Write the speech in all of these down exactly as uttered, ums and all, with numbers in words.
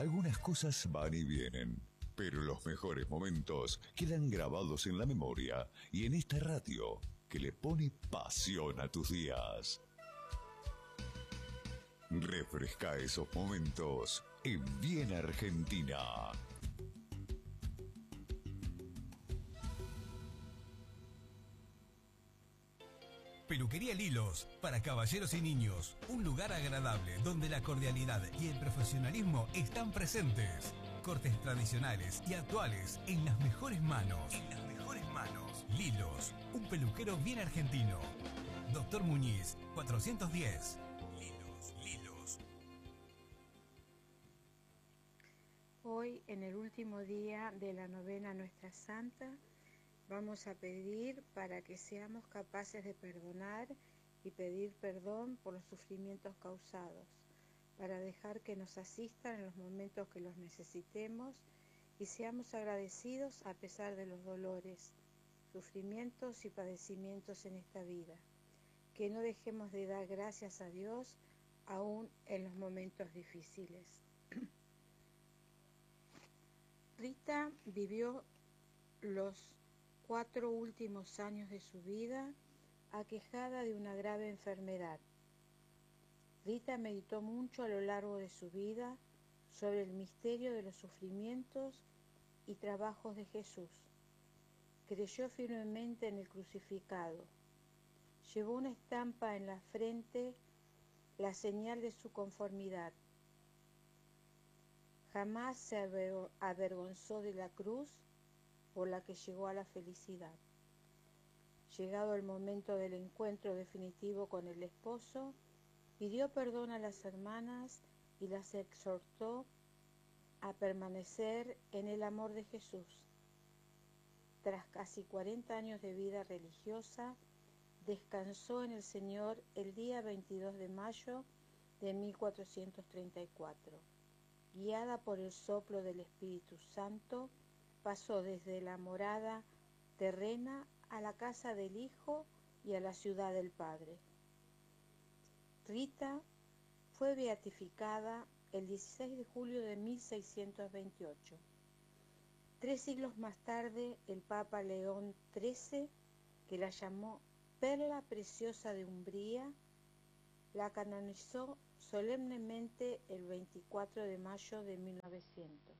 Algunas cosas van y vienen, pero los mejores momentos quedan grabados en la memoria y en esta radio que le pone pasión a tus días. Refresca esos momentos en Bien Argentina. Peluquería Lilos, para caballeros y niños. Un lugar agradable donde la cordialidad y el profesionalismo están presentes. Cortes tradicionales y actuales en las mejores manos. En las mejores manos. Lilos, un peluquero bien argentino. Doctor Muñiz, cuatrocientos diez. Lilos, Lilos. Hoy, en el último día de la novena Nuestra Santa, vamos a pedir para que seamos capaces de perdonar y pedir perdón por los sufrimientos causados, para dejar que nos asistan en los momentos que los necesitemos y seamos agradecidos a pesar de los dolores, sufrimientos y padecimientos en esta vida, que no dejemos de dar gracias a Dios aún en los momentos difíciles. Rita vivió los cuatro últimos años de su vida aquejada de una grave enfermedad. Rita meditó mucho a lo largo de su vida sobre el misterio de los sufrimientos y trabajos de Jesús. Creyó firmemente en el crucificado. Llevó una estampa en la frente, la señal de su conformidad. Jamás se avergonzó de la cruz por la que llegó a la felicidad. Llegado el momento del encuentro definitivo con el esposo, pidió perdón a las hermanas y las exhortó a permanecer en el amor de Jesús. Tras casi cuarenta años de vida religiosa, descansó en el Señor el día veintidós de mayo de mil cuatrocientos treinta y cuatro. Guiada por el soplo del Espíritu Santo, pasó desde la morada terrena a la casa del Hijo y a la ciudad del Padre. Rita fue beatificada el dieciséis de julio de mil seiscientos veintiocho. Tres siglos más tarde, el Papa León trece, que la llamó Perla Preciosa de Umbría, la canonizó solemnemente el veinticuatro de mayo de mil novecientos.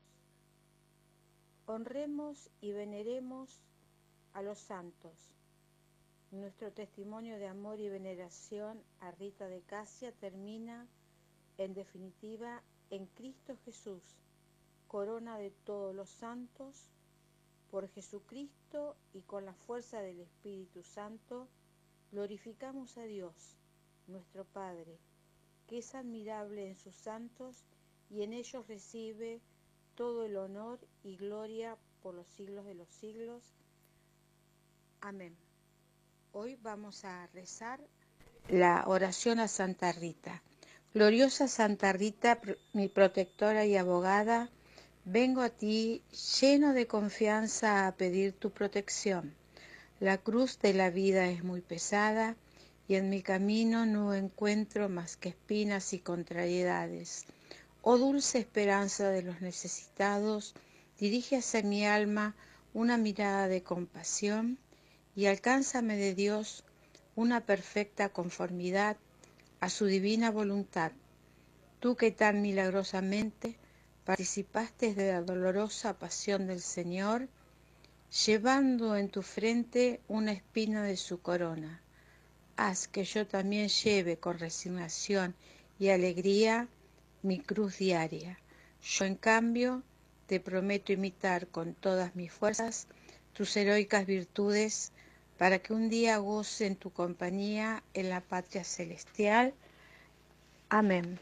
Honremos y veneremos a los santos. Nuestro testimonio de amor y veneración a Rita de Casia termina, en definitiva, en Cristo Jesús, corona de todos los santos. Por Jesucristo y con la fuerza del Espíritu Santo, glorificamos a Dios, nuestro Padre, que es admirable en sus santos y en ellos recibe todo el honor y gloria por los siglos de los siglos. Amén. Hoy vamos a rezar la oración a Santa Rita. Gloriosa Santa Rita, mi protectora y abogada, vengo a ti lleno de confianza a pedir tu protección. La cruz de la vida es muy pesada y en mi camino no encuentro más que espinas y contrariedades. Oh dulce esperanza de los necesitados, dirige hacia mi alma una mirada de compasión y alcánzame de Dios una perfecta conformidad a su divina voluntad. Tú que tan milagrosamente participaste de la dolorosa pasión del Señor, llevando en tu frente una espina de su corona. Haz que yo también lleve con resignación y alegría mi cruz diaria. Yo, en cambio, te prometo imitar con todas mis fuerzas tus heroicas virtudes, para que un día goce en tu compañía en la patria celestial. Amén.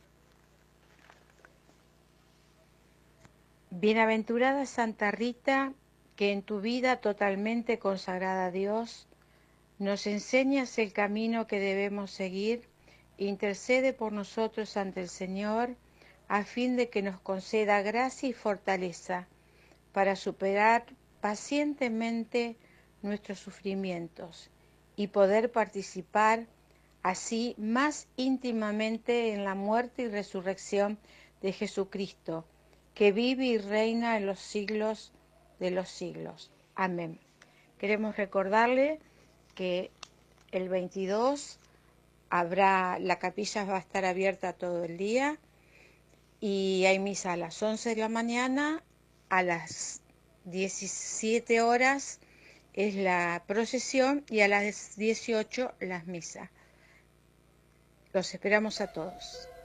Bienaventurada Santa Rita, que en tu vida totalmente consagrada a Dios, nos enseñas el camino que debemos seguir, intercede por nosotros ante el Señor, a fin de que nos conceda gracia y fortaleza para superar pacientemente nuestros sufrimientos y poder participar así más íntimamente en la muerte y resurrección de Jesucristo, que vive y reina en los siglos de los siglos. Amén. Queremos recordarle que el veintidós habrá, la capilla va a estar abierta todo el día y hay misa a las once de la mañana, a las diecisiete horas es la procesión y a las dieciocho las misas. Los esperamos a todos.